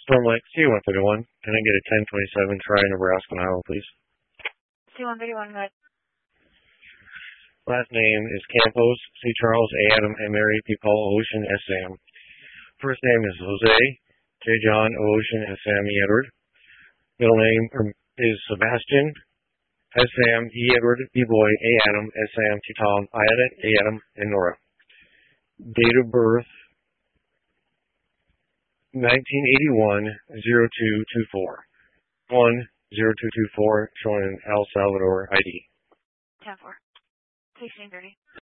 Storm Lake, C-131. Can I get a 1027 try Nebraska and Iowa, please? C-131, good. Last name is Campos, C. Charles, A. Adam, M. Mary, P. Paul, Ocean, S. Sam. First name is Jose, J. John, O. Ocean, S. Sam, E. Edward. Middle name is Sebastian, S. Sam, E. Edward, B. Boy, A. Adam, S. Sam, T. Tom, I. Edit, A. Adam, and Nora. Date of birth, 1981-0224. 1-0224, showing El Salvador ID. 10-4. 1630.